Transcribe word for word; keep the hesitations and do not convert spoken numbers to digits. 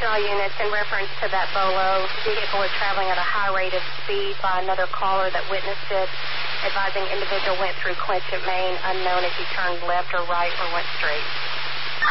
Attention all units, in reference to that Bolo, vehicle was traveling at a high rate of speed by another caller that witnessed it, advising individual went through Clinch at Main, unknown if he turned left or right or went straight.